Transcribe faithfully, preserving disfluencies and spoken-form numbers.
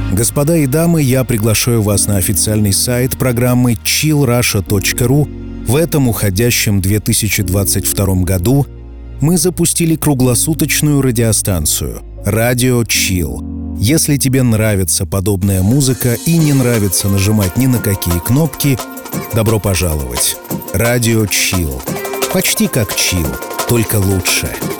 Господа и дамы, я приглашаю вас на официальный сайт программы чил раша точка ру. В этом уходящем две тысячи двадцать втором году мы запустили круглосуточную радиостанцию «Радио Чил». Если тебе нравится подобная музыка и не нравится нажимать ни на какие кнопки, добро пожаловать. «Радио Чил». Почти как чил, только лучше.